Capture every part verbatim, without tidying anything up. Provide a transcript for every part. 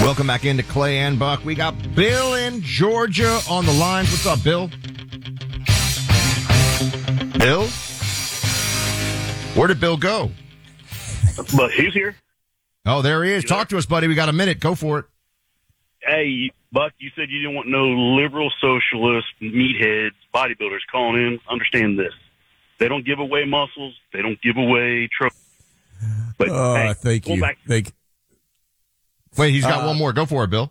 Welcome back into Clay and Buck. We got Bill in Georgia on the lines. What's up, Bill? Bill? Where did Bill go? But he's here. Oh, there he is. You Talk there? to us, buddy. We got a minute. Go for it. Hey, Buck, you said you didn't want no liberal socialist meatheads, bodybuilders calling in. Understand this. They don't give away muscles. They don't give away trophies. But Oh, hey, thank going you. Back, Thank Wait, he's got Uh, one more. Go for it, Bill.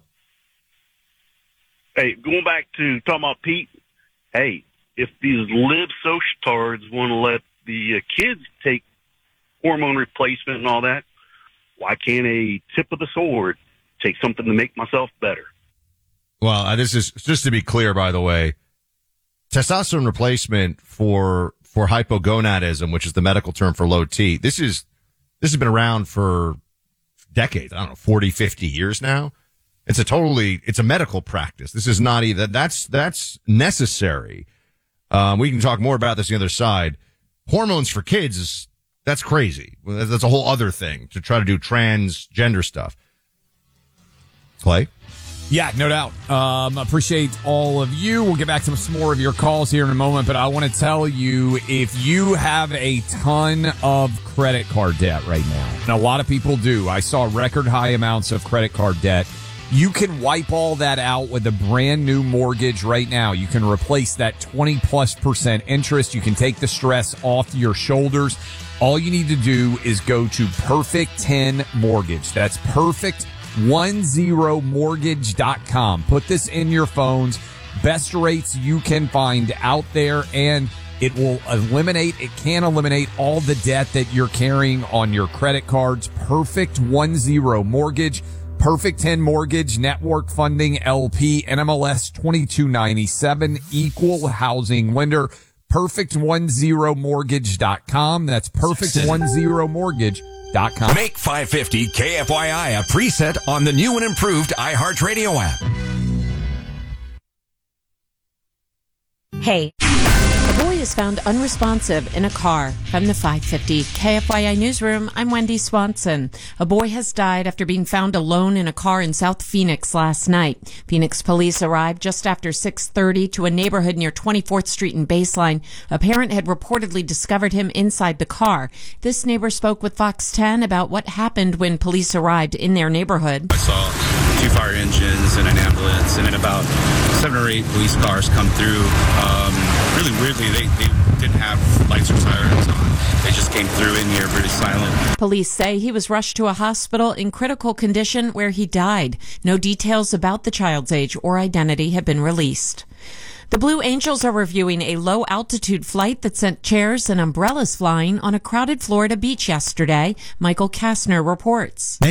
hey, going back to talking about Pete, hey, if these lib societards want to let the uh, kids take hormone replacement and all that, why can't a tip of the sword take something to make myself better? Well, uh, this is just to be clear, by the way, testosterone replacement for for hypogonadism, which is the medical term for low T. This is this has been around for decades. I don't know, forty, fifty years now. It's a totally, it's a medical practice. This is not even, that's, that's necessary. Um, we can talk more about this on the other side. Hormones for kids is, that's crazy. That's a whole other thing to try to do transgender stuff. Clay? Yeah, no doubt. Um, appreciate all of you. We'll get back to some more of your calls here in a moment, but I want to tell you, if you have a ton of credit card debt right now, and a lot of people do, I saw record high amounts of credit card debt, you can wipe all that out with a brand new mortgage right now. You can replace that twenty plus percent interest. You can take the stress off your shoulders. All you need to do is go to Perfect ten Mortgage. That's perfect ten mortgage dot com. Put this in your phones. Best rates you can find out there, and it will eliminate, it can eliminate all the debt that you're carrying on your credit cards. Perfect ten Mortgage. Perfect ten Mortgage, Network Funding L P, N M L S twenty-two ninety-seven, Equal Housing Lender. perfect ten mortgage dot com. That's perfect ten mortgage dot com. Make five fifty K F Y I a preset on the new and improved iHeartRadio app. Hey, a boy is found unresponsive in a car. From the five fifty K F Y I newsroom, I'm Wendy Swanson. A boy has died after being found alone in a car in South Phoenix last night. Phoenix police arrived just after six thirty to a neighborhood near twenty-fourth Street and Baseline. A parent had reportedly discovered him inside the car. This neighbor spoke with Fox ten about what happened when police arrived in their neighborhood. I saw two fire engines and an ambulance, and then about seven or eight police cars come through. Um, really weirdly, they, they didn't have lights or sirens on. They just came through in here pretty silent. Police say he was rushed to a hospital in critical condition where he died. No details about the child's age or identity have been released. The Blue Angels are reviewing a low-altitude flight that sent chairs and umbrellas flying on a crowded Florida beach yesterday. Michael Kastner reports.